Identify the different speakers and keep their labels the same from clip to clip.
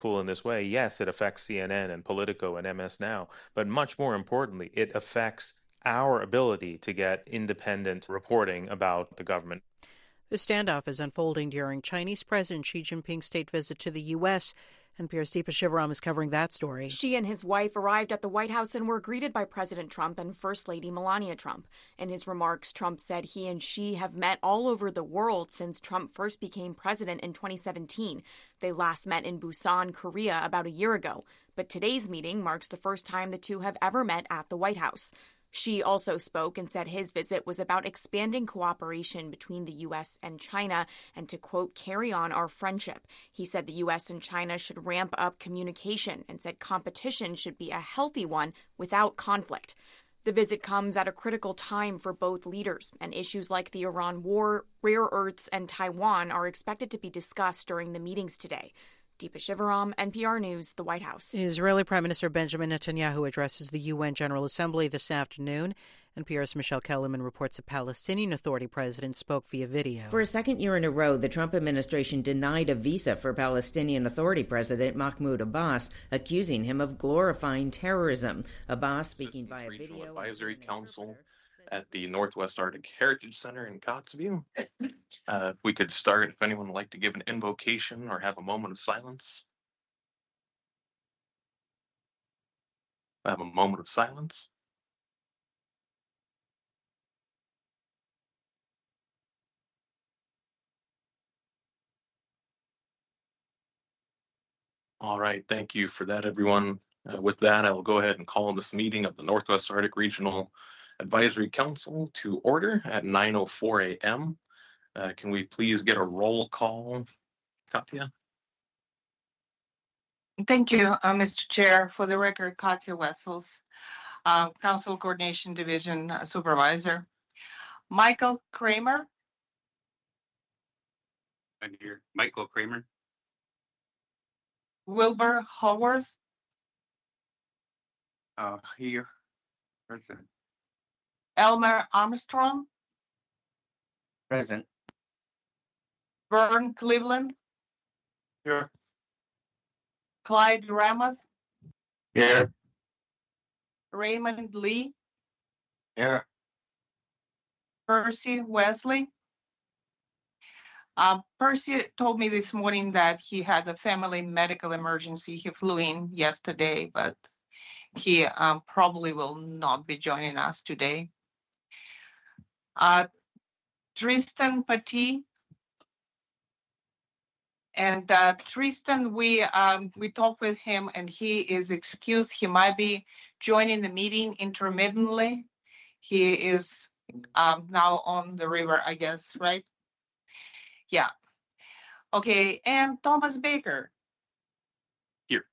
Speaker 1: in this way, yes, it affects CNN and Politico and MS Now, but much more importantly, it affects our ability to get independent reporting about the government.
Speaker 2: The standoff is unfolding during Chinese President Xi Jinping's state visit to the U.S. NPR's Deepa Shivaram is covering that story.
Speaker 3: Xi and his wife arrived at the White House and were greeted by President Trump and First Lady Melania Trump. In his remarks, Trump said he and Xi have met all over the world since Trump first became president in 2017. They last met in Busan, Korea, about a year ago. But today's meeting marks the first time the two have ever met at the White House. Xi also spoke and said his visit was about expanding cooperation between the U.S. and China and to, quote, carry on our friendship. He said the U.S. and China should ramp up communication and said competition should be a healthy one without conflict. The visit comes at a critical time for both leaders, and issues like the Iran war, rare earths, and Taiwan are expected to be discussed during the meetings today. Deepa Shivaram, NPR News, the White House.
Speaker 2: Israeli Prime Minister Benjamin Netanyahu addresses the UN General Assembly this afternoon. NPR's Michelle Kellerman reports a Palestinian Authority president spoke via video.
Speaker 4: For a second year in a row, the Trump administration denied a visa for Palestinian Authority President Mahmoud Abbas, accusing him of glorifying terrorism. Abbas, speaking via video.
Speaker 5: Advisory Council at the Northwest Arctic Heritage Center in Kotzebue. If we could start, if anyone would like to give an invocation or have a moment of silence. Have a moment of silence. All right, thank you for that, everyone. With that, I will go ahead and call this meeting of the Northwest Arctic Regional Advisory Council to order at 9:04 a.m. Can we please get a roll call, Katya?
Speaker 6: Thank you, Mr. Chair. For the record, Katya Wessels, Council Coordination Division Supervisor. Michael Kramer.
Speaker 7: I'm here. Michael Kramer.
Speaker 6: Wilbur Haworth.
Speaker 7: Here. Present.
Speaker 6: Elmer Armstrong.
Speaker 7: Present.
Speaker 6: Vern Cleveland.
Speaker 7: Here.
Speaker 6: Clyde Ramoth.
Speaker 7: Here.
Speaker 6: Raymond Lee.
Speaker 7: Here.
Speaker 6: Percy Wesley. Percy told me this morning that he had a family medical emergency. He flew in yesterday, but he probably will not be joining us today. Tristan Paty. And Tristan, we talked with him and he is excused. He might be joining the meeting intermittently. He is now on the river, I guess, right? Yeah. Okay, and Thomas Baker.
Speaker 5: Here.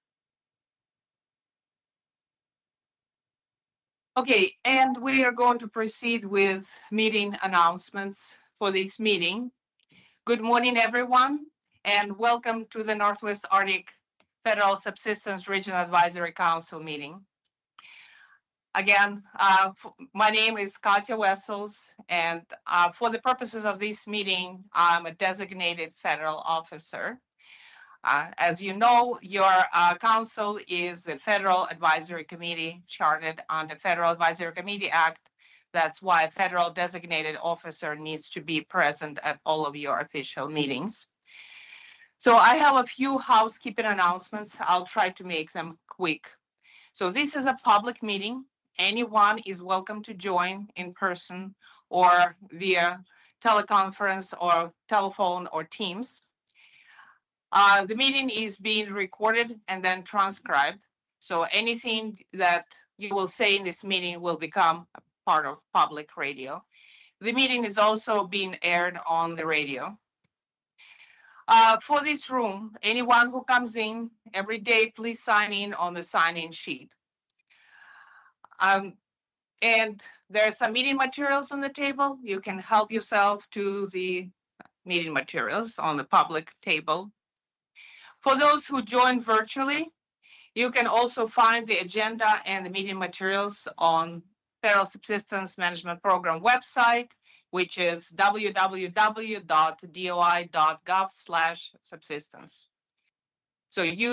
Speaker 6: Okay, and we are going to proceed with meeting announcements for this meeting. Good morning, everyone, and welcome to the Northwest Arctic Federal Subsistence Regional Advisory Council meeting. Again, my name is Katya Wessels, and for the purposes of this meeting, I'm a designated federal officer. As you know, your council is the Federal Advisory Committee chartered under Federal Advisory Committee Act. That's why a federal designated officer needs to be present at all of your official meetings. So I have a few housekeeping announcements. I'll try to make them quick. So this is a public meeting. Anyone is welcome to join in person or via teleconference or telephone or Teams. The meeting is being recorded and then transcribed. So anything that you will say in this meeting will become a part of public radio. The meeting is also being aired on the radio. For this room, anyone who comes in every day, please sign in on the sign-in sheet. And there's some meeting materials on the table. You can help yourself to the meeting materials on the public table. For those who join virtually, you can also find the agenda and the meeting materials on Federal Subsistence Management Program website, which is www.doi.gov/subsistence. So you